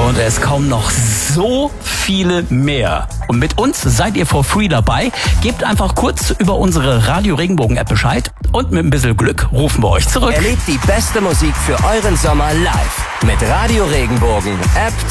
Und es kommen noch so viele mehr. Und mit uns seid ihr for free dabei. Gebt einfach kurz über unsere Radio Regenbogen App Bescheid und mit ein bisschen Glück rufen wir euch zurück. Erlebt die beste Musik für euren Sommer live mit Radio Regenbogen App